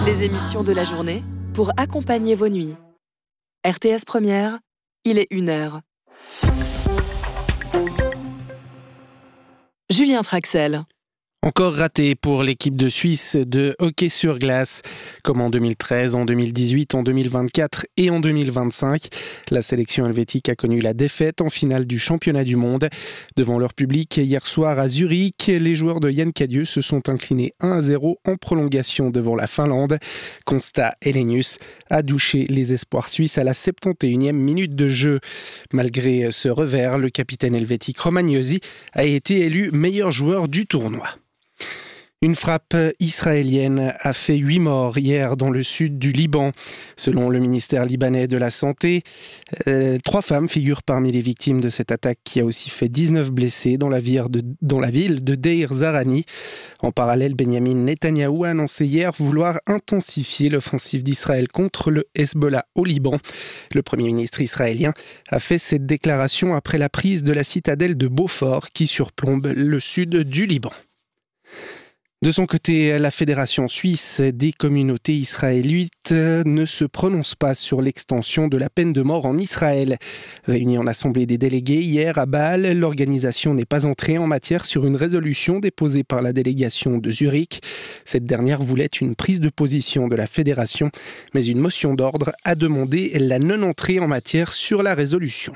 Les émissions de la journée pour accompagner vos nuits. RTS Première, il est 1h. Julien Traxel. Encore raté pour l'équipe de Suisse de hockey sur glace. Comme en 2013, en 2018, en 2024 et en 2025, la sélection helvétique a connu la défaite en finale du championnat du monde. Devant leur public, hier soir à Zurich, les joueurs de Yann Cadieux se sont inclinés 1-0 en prolongation devant la Finlande. Constat Helenius a douché les espoirs suisses à la 71e minute de jeu. Malgré ce revers, le capitaine helvétique Romagnosi a été élu meilleur joueur du tournoi. Une frappe israélienne a fait 8 morts hier dans le sud du Liban. Selon le ministère libanais de la Santé, 3 femmes figurent parmi les victimes de cette attaque qui a aussi fait 19 blessés dans la ville de Deir Zarani. En parallèle, Benjamin Netanyahou a annoncé hier vouloir intensifier l'offensive d'Israël contre le Hezbollah au Liban. Le Premier ministre israélien a fait cette déclaration après la prise de la citadelle de Beaufort qui surplombe le sud du Liban. De son côté, la Fédération suisse des communautés israélites ne se prononce pas sur l'extension de la peine de mort en Israël. Réunie en assemblée des délégués hier à Bâle, l'organisation n'est pas entrée en matière sur une résolution déposée par la délégation de Zurich. Cette dernière voulait une prise de position de la Fédération, mais une motion d'ordre a demandé la non-entrée en matière sur la résolution.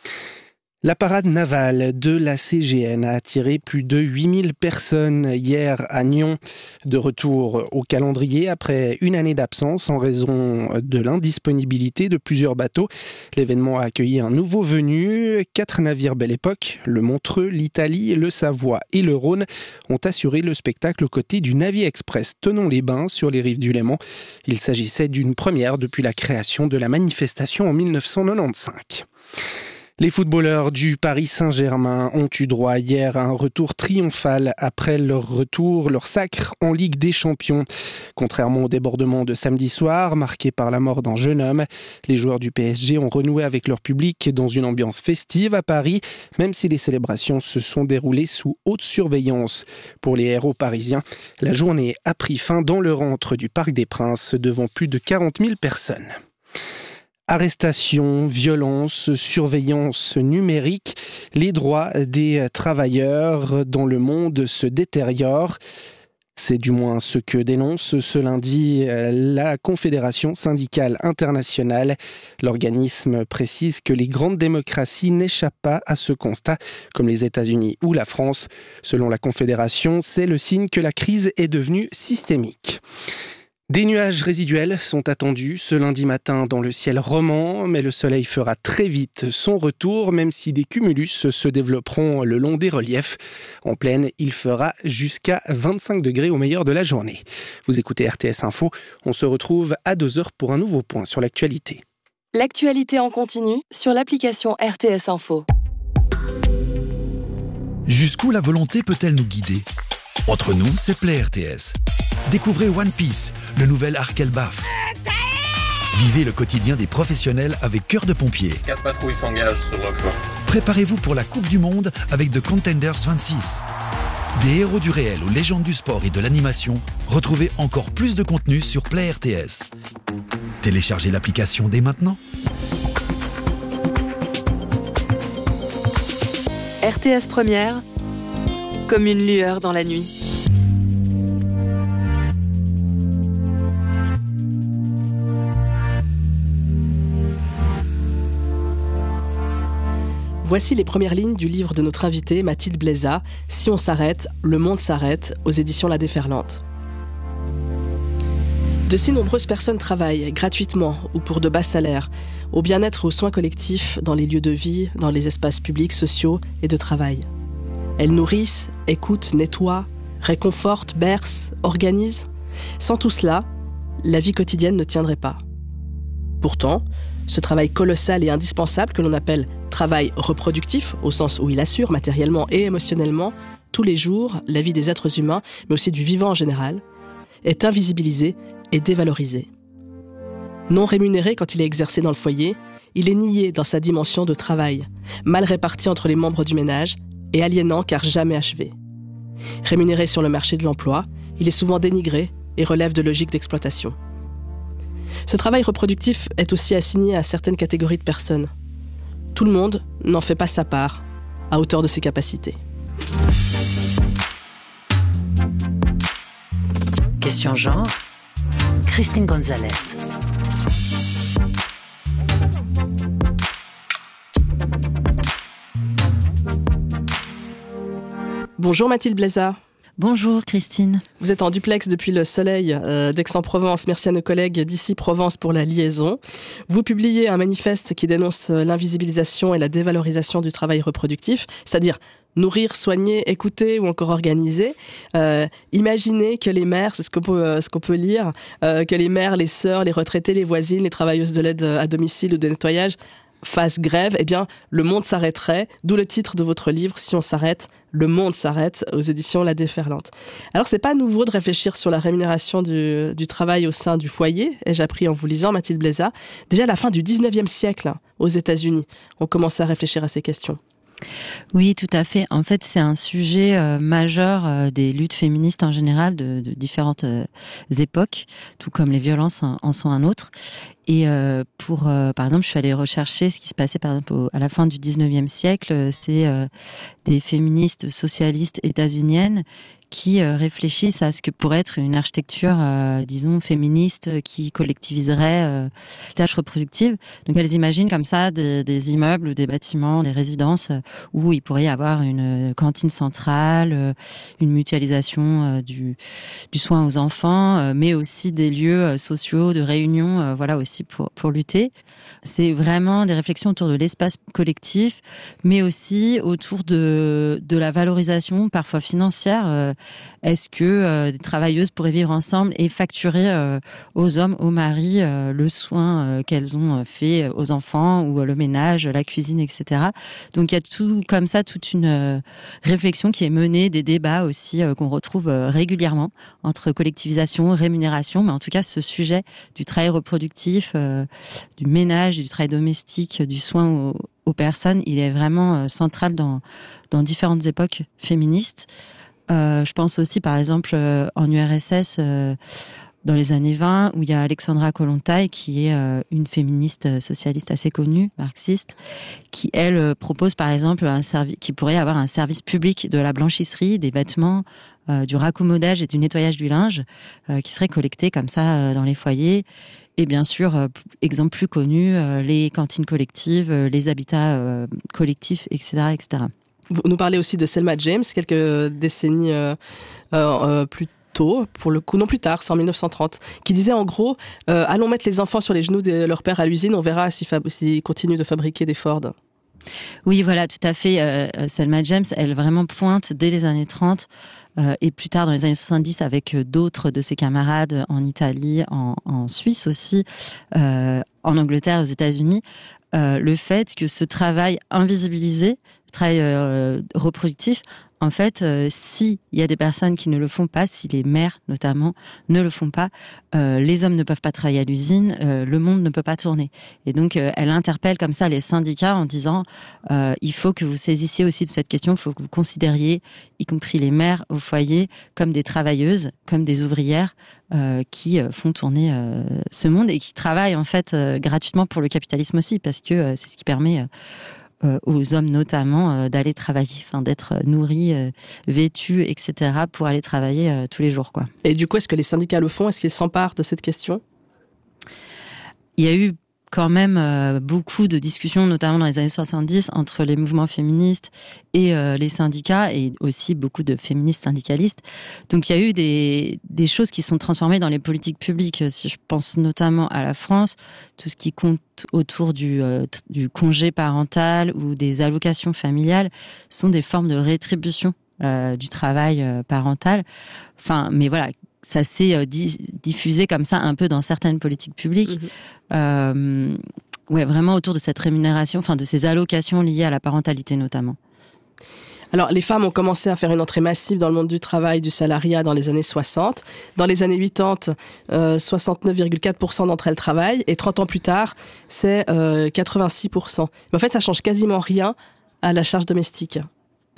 La parade navale de la CGN a attiré plus de 8000 personnes hier à Nyon. De retour au calendrier après une année d'absence en raison de l'indisponibilité de plusieurs bateaux. L'événement a accueilli un nouveau venu. 4 navires Belle Époque, le Montreux, l'Italie, le Savoie et le Rhône ont assuré le spectacle aux côtés du Navy Express Thonon-les-Bains sur les rives du Léman. Il s'agissait d'une première depuis la création de la manifestation en 1995. Les footballeurs du Paris Saint-Germain ont eu droit hier à un retour triomphal après leur sacre en Ligue des Champions. Contrairement au débordement de samedi soir, marqué par la mort d'un jeune homme, les joueurs du PSG ont renoué avec leur public dans une ambiance festive à Paris, même si les célébrations se sont déroulées sous haute surveillance. Pour les héros parisiens, la journée a pris fin dans le rentre du Parc des Princes devant plus de 40 000 personnes. Arrestations, violences, surveillance numérique, les droits des travailleurs dans le monde se détériorent. C'est du moins ce que dénonce ce lundi la Confédération syndicale internationale. L'organisme précise que les grandes démocraties n'échappent pas à ce constat, comme les États-Unis ou la France. Selon la Confédération, c'est le signe que la crise est devenue systémique. Des nuages résiduels sont attendus ce lundi matin dans le ciel roman, mais le soleil fera très vite son retour, même si des cumulus se développeront le long des reliefs. En plaine, il fera jusqu'à 25 degrés au meilleur de la journée. Vous écoutez RTS Info, on se retrouve à 2h pour un nouveau point sur l'actualité. L'actualité en continu sur l'application RTS Info. Jusqu'où la volonté peut-elle nous guider ? Entre nous, c'est Play RTS. Découvrez One Piece, le nouvel arc Elbaf. Vivez le quotidien des professionnels avec Cœur de Pompier. 4 patrouilles s'engagent sur le flanc. Préparez-vous pour la Coupe du Monde avec The Contenders 26. Des héros du réel aux légendes du sport et de l'animation, retrouvez encore plus de contenu sur Play RTS. Téléchargez l'application dès maintenant. RTS Première, comme une lueur dans la nuit. Voici les premières lignes du livre de notre invitée Mathilde Bléza, « Si on s'arrête, le monde s'arrête » aux éditions La Déferlante. De si nombreuses personnes travaillent gratuitement ou pour de bas salaires, au bien-être et aux soins collectifs dans les lieux de vie, dans les espaces publics, sociaux et de travail. Elles nourrissent, écoutent, nettoient, réconfortent, bercent, organisent. Sans tout cela, la vie quotidienne ne tiendrait pas. Pourtant, ce travail colossal et indispensable que l'on appelle travail reproductif, au sens où il assure matériellement et émotionnellement tous les jours la vie des êtres humains, mais aussi du vivant en général, est invisibilisé et dévalorisé. Non rémunéré quand il est exercé dans le foyer, il est nié dans sa dimension de travail, mal réparti entre les membres du ménage et aliénant car jamais achevé. Rémunéré sur le marché de l'emploi, il est souvent dénigré, et relève de logiques d'exploitation. Ce travail reproductif est aussi assigné à certaines catégories de personnes. Tout le monde n'en fait pas sa part, à hauteur de ses capacités. Question genre, Christine Gonzalez. Bonjour Mathilde Bleza. Bonjour Christine. Vous êtes en duplex depuis le soleil d'Aix-en-Provence. merci à nos collègues d'ici Provence pour la liaison. Vous publiez un manifeste qui dénonce l'invisibilisation et la dévalorisation du travail reproductif, c'est-à-dire nourrir, soigner, écouter ou encore organiser. Imaginez que les mères, c'est ce qu'on peut lire, que les mères, les sœurs, les retraités, les voisines, les travailleuses de l'aide à domicile ou de nettoyage fasse grève, eh bien, le monde s'arrêterait. D'où le titre de votre livre, Si on s'arrête, le monde s'arrête, aux éditions La Déferlante. Alors, c'est pas nouveau de réfléchir sur la rémunération du travail au sein du foyer, ai-je appris en vous lisant, Mathilde Bleza. Déjà à la fin du 19e siècle, aux États-Unis, on commençait à réfléchir à ces questions. Oui, tout à fait. En fait, c'est un sujet majeur des luttes féministes en général de différentes époques, tout comme les violences en sont un autre. Et par exemple, je suis allée rechercher ce qui se passait par exemple à la fin du 19e siècle. C'est des féministes socialistes états-uniennes qui réfléchissent à ce que pourrait être une architecture, disons, féministe qui collectiviserait les tâches reproductives. Donc elles imaginent comme ça des immeubles ou des bâtiments, des résidences où il pourrait y avoir une cantine centrale, une mutualisation du soin aux enfants, mais aussi des lieux sociaux de réunion, voilà aussi pour lutter. C'est vraiment des réflexions autour de l'espace collectif, mais aussi autour de la valorisation, parfois financière. Est-ce que des travailleuses pourraient vivre ensemble et facturer aux hommes, aux maris, le soin qu'elles ont fait aux enfants ou le ménage, la cuisine, etc. Donc il y a tout comme ça, toute une réflexion qui est menée, des débats aussi qu'on retrouve régulièrement entre collectivisation, rémunération, mais en tout cas ce sujet du travail reproductif, du ménage, du travail domestique, du soin aux personnes, il est vraiment central dans différentes époques féministes. Je pense aussi, par exemple, en URSS, dans les années 20, où il y a Alexandra Kollontai, qui est une féministe socialiste assez connue, marxiste, qui, elle, propose, par exemple, qui pourrait avoir un service public de la blanchisserie, des vêtements, du raccommodage et du nettoyage du linge, qui serait collecté comme ça dans les foyers. Et bien sûr, exemple plus connu, les cantines collectives, les habitats collectifs, etc., etc. Vous nous parlez aussi de Selma James, quelques décennies plus tôt, pour le coup, non plus tard, c'est en 1930, qui disait en gros allons mettre les enfants sur les genoux de leur père à l'usine, on verra s'ils continuent de fabriquer des Ford. Oui, voilà, tout à fait. Selma James, elle vraiment pointe dès les années 30 et plus tard dans les années 70 avec d'autres de ses camarades en Italie, en Suisse aussi, en Angleterre, aux États-Unis, le fait que ce travail invisibilisé, travail reproductif, en fait, s'il y a des personnes qui ne le font pas, si les mères notamment ne le font pas, les hommes ne peuvent pas travailler à l'usine, le monde ne peut pas tourner. Et donc, elle interpelle comme ça les syndicats en disant il faut que vous saisissiez aussi de cette question, il faut que vous considériez, y compris les mères au foyer, comme des travailleuses, comme des ouvrières qui font tourner ce monde et qui travaillent en fait gratuitement pour le capitalisme aussi, parce que c'est ce qui permet aux hommes notamment d'aller travailler, d'être nourris, vêtus, etc. pour aller travailler tous les jours, quoi. Et du coup, est-ce que les syndicats le font ? Est-ce qu'ils s'emparent de cette question ? Il y a eu quand même beaucoup de discussions, notamment dans les années 70, entre les mouvements féministes et les syndicats, et aussi beaucoup de féministes syndicalistes. Donc il y a eu des choses qui sont transformées dans les politiques publiques. Si je pense notamment à la France, tout ce qui compte autour du congé parental ou des allocations familiales sont des formes de rétribution du travail parental. Mais voilà, ça s'est diffusé comme ça un peu dans certaines politiques publiques. Ouais, vraiment autour de cette rémunération, de ces allocations liées à la parentalité notamment. Alors, les femmes ont commencé à faire une entrée massive dans le monde du travail, du salariat dans les années 60. Dans les années 80, 69,4% d'entre elles travaillent. Et 30 ans plus tard, c'est 86%. Mais en fait, ça change quasiment rien à la charge domestique.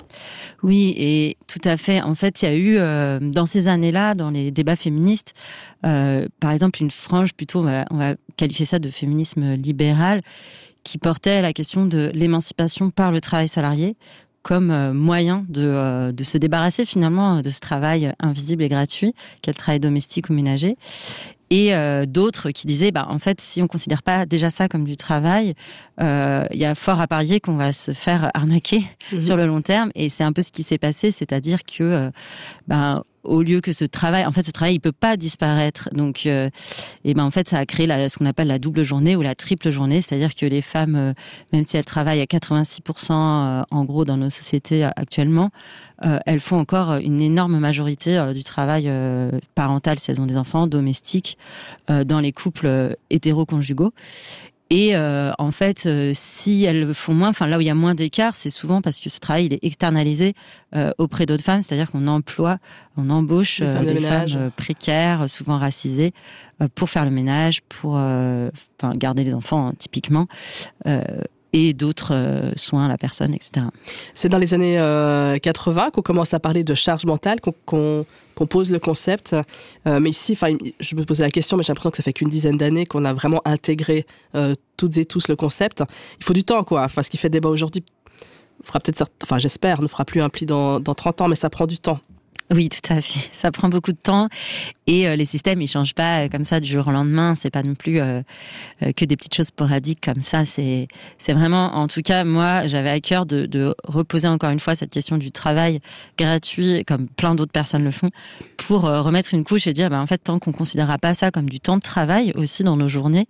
Oui, et tout à fait. En fait, il y a eu, dans ces années-là, dans les débats féministes, par exemple, une frange plutôt, on va qualifier ça de féminisme libéral, qui portait la question de l'émancipation par le travail salarié comme moyen de se débarrasser finalement de ce travail invisible et gratuit, qu'est le travail domestique ou ménager. Et d'autres qui disaient, en fait, si on considère pas déjà ça comme du travail, il y a fort à parier qu'on va se faire arnaquer sur le long terme. Et c'est un peu ce qui s'est passé, c'est-à-dire que, au lieu que ce travail, il peut pas disparaître. Donc, en fait, ça a créé ce qu'on appelle la double journée ou la triple journée, c'est-à-dire que les femmes, même si elles travaillent à 86% en gros dans nos sociétés actuellement, elles font encore une énorme majorité du travail parental si elles ont des enfants, domestiques, dans les couples hétéroconjugaux. Et en fait, si elles font moins, là où il y a moins d'écart, c'est souvent parce que ce travail il est externalisé auprès d'autres femmes, c'est-à-dire qu'on embauche des femmes précaires, souvent racisées, pour faire le ménage, pour garder les enfants typiquement. Et d'autres soins à la personne, etc. C'est dans les années 80 qu'on commence à parler de charge mentale, qu'on pose le concept. Mais ici, je me posais la question, mais j'ai l'impression que ça fait qu'une dizaine d'années qu'on a vraiment intégré toutes et tous le concept. Il faut du temps, quoi. Ce qui fait débat aujourd'hui fera peut-être, j'espère, ne fera plus un pli dans 30 ans, mais ça prend du temps. Oui, tout à fait. Ça prend beaucoup de temps et les systèmes ils changent pas comme ça du jour au lendemain. C'est pas non plus que des petites choses sporadiques comme ça. C'est vraiment, en tout cas, moi, j'avais à cœur de reposer encore une fois cette question du travail gratuit, comme plein d'autres personnes le font, pour remettre une couche et dire, en fait, tant qu'on considérera pas ça comme du temps de travail aussi dans nos journées,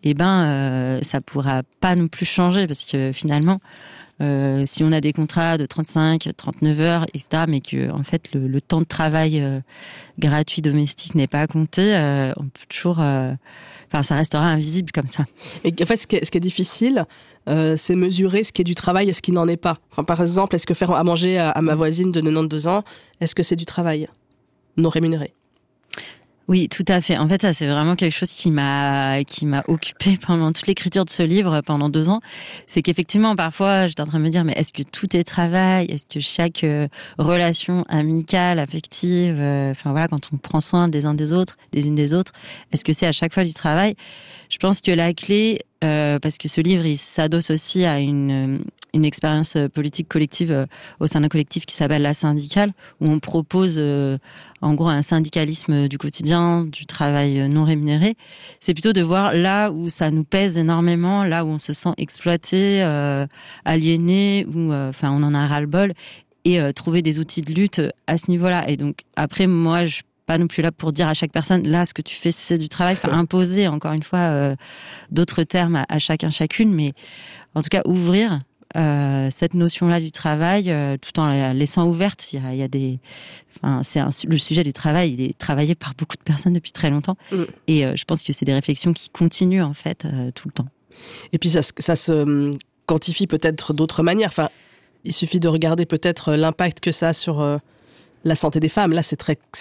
ça pourra pas non plus changer parce que finalement. Si on a des contrats de 35, 39 heures, etc., mais que en fait le temps de travail gratuit domestique n'est pas compté, on peut toujours, ça restera invisible comme ça. Et en fait, ce qui est difficile, c'est mesurer ce qui est du travail et ce qui n'en est pas. Par exemple, est-ce que faire à manger à ma voisine de 92 ans, est-ce que c'est du travail non rémunéré ? Oui, tout à fait. En fait, ça, c'est vraiment quelque chose qui m'a occupée pendant toute l'écriture de ce livre, pendant 2 ans. C'est qu'effectivement, parfois, j'étais en train de me dire, mais est-ce que tout est travail? Est-ce que chaque relation amicale, affective, quand on prend soin des uns des autres, des unes des autres, est-ce que c'est à chaque fois du travail? Je pense que la clé, parce que ce livre, il s'adosse aussi à une expérience politique collective au sein d'un collectif qui s'appelle La Syndicale, où on propose en gros un syndicalisme du quotidien, du travail non rémunéré. C'est plutôt de voir là où ça nous pèse énormément, là où on se sent exploité, aliéné, où on en a ras-le-bol, et trouver des outils de lutte à ce niveau-là. Et donc après, moi, je pas non plus là pour dire à chaque personne, là, ce que tu fais, c'est du travail. Imposer, encore une fois, d'autres termes à chacun, chacune, mais en tout cas, ouvrir cette notion-là du travail, tout en la laissant ouverte. Il y a des, le sujet du travail, il est travaillé par beaucoup de personnes depuis très longtemps, et je pense que c'est des réflexions qui continuent en fait tout le temps. Et puis ça se quantifie peut-être d'autres manières. Il suffit de regarder peut-être l'impact que ça a sur la santé des femmes. Là, c'est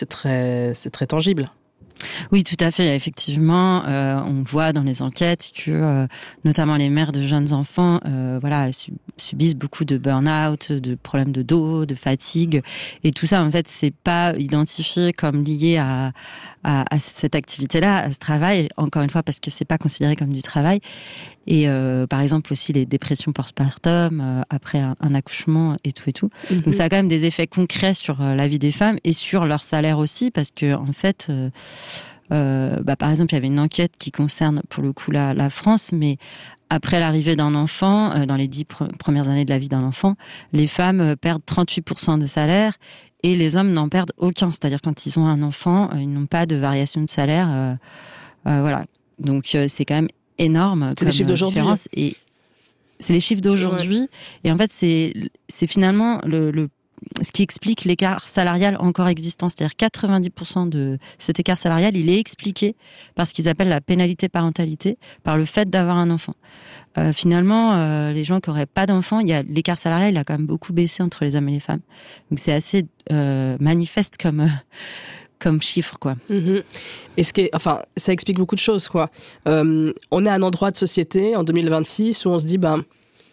très tangible. Oui, tout à fait. Effectivement, on voit dans les enquêtes que, notamment les mères de jeunes enfants, subissent beaucoup de burn-out, de problèmes de dos, de fatigue, et tout ça, en fait, c'est pas identifié comme lié à cette activité-là, à ce travail. Encore une fois, parce que c'est pas considéré comme du travail. Et par exemple aussi les dépressions postpartum après un accouchement et tout. Donc ça a quand même des effets concrets sur la vie des femmes et sur leur salaire aussi, parce que en fait, par exemple, il y avait une enquête qui concerne pour le coup la France, mais après l'arrivée d'un enfant, dans les 10 premières années de la vie d'un enfant, les femmes perdent 38% de salaire et les hommes n'en perdent aucun. C'est-à-dire quand ils ont un enfant, ils n'ont pas de variation de salaire. Voilà. Donc c'est quand même énorme. C'est les chiffres d'aujourd'hui. Et c'est les chiffres d'aujourd'hui. Ouais. Et en fait, c'est finalement ce qui explique l'écart salarial encore existant. C'est-à-dire 90% de cet écart salarial, il est expliqué par ce qu'ils appellent la pénalité parentalité, par le fait d'avoir un enfant. Finalement, les gens qui n'auraient pas d'enfants, l'écart salarial, il a quand même beaucoup baissé entre les hommes et les femmes. Donc c'est assez manifeste comme chiffre, quoi. Et ça explique beaucoup de choses, quoi. On est à un endroit de société, en 2026, où on se dit,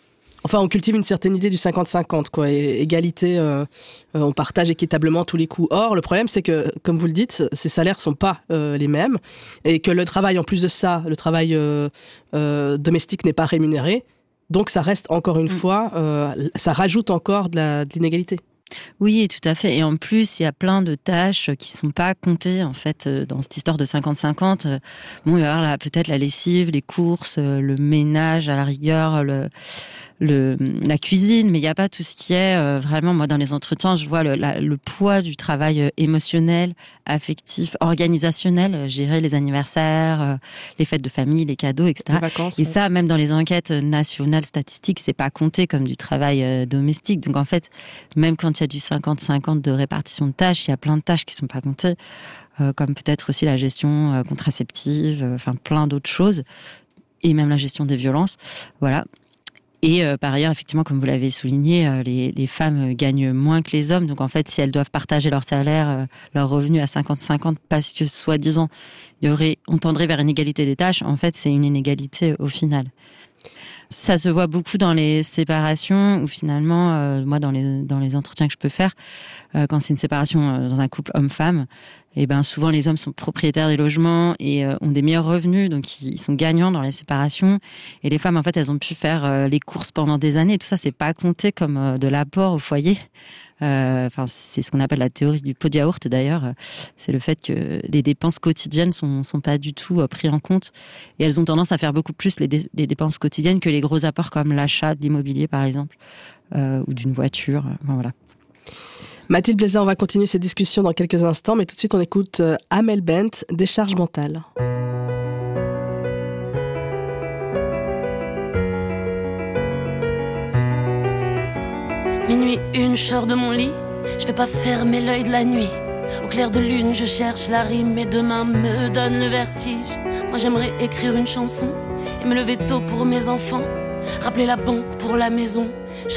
Enfin, on cultive une certaine idée du 50-50, quoi. Et égalité, on partage équitablement tous les coûts. Or, le problème, c'est que, comme vous le dites, ces salaires sont pas les mêmes et que le travail, en plus de ça, le travail domestique n'est pas rémunéré. Donc, ça reste encore une fois, ça rajoute encore de l'inégalité. Oui, tout à fait. Et en plus, il y a plein de tâches qui sont pas comptées, en fait, dans cette histoire de 50-50. Bon, il va y avoir peut-être la lessive, les courses, le ménage, à la rigueur, la cuisine, mais il n'y a pas tout ce qui est vraiment, moi, dans les entretiens, je vois le poids du travail émotionnel, affectif, organisationnel, gérer les anniversaires, les fêtes de famille, les cadeaux, etc. Les vacances, et ça, même dans les enquêtes nationales statistiques, c'est pas compté comme du travail domestique. Donc, en fait, même quand il y a du 50-50 de répartition de tâches, il y a plein de tâches qui sont pas comptées, comme peut-être aussi la gestion contraceptive, enfin plein d'autres choses, et même la gestion des violences. Voilà. Et par ailleurs, effectivement, comme vous l'avez souligné, les femmes gagnent moins que les hommes. Donc en fait, si elles doivent partager leur salaire, leur revenu à 50-50, parce que soi-disant, on tendrait vers une égalité des tâches, en fait, c'est une inégalité au final. Ça se voit beaucoup dans les séparations, où finalement, moi, dans les entretiens que je peux faire, quand c'est une séparation dans un couple homme-femme, et ben souvent les hommes sont propriétaires des logements et ont des meilleurs revenus, donc ils sont gagnants dans les séparations. Et les femmes, en fait, elles ont pu faire les courses pendant des années. Et tout ça, c'est pas compté comme de l'apport au foyer. Enfin, c'est ce qu'on appelle la théorie du pot de yaourt d'ailleurs. C'est le fait que les dépenses quotidiennes sont pas du tout pris en compte, et elles ont tendance à faire beaucoup plus les dépenses quotidiennes que les gros apports comme l'achat d'immobilier par exemple, ou d'une voiture. Enfin, voilà. Mathilde Bleza, on va continuer cette discussion dans quelques instants, mais tout de suite on écoute Amel Bent, Décharge mentale. Minuit 1, je sors de mon lit, je vais pas fermer l'œil de la nuit. Au clair de lune, je cherche la rime, mes deux mains me donnent le vertige. Moi j'aimerais écrire une chanson et me lever tôt pour mes enfants, rappeler la banque pour la maison.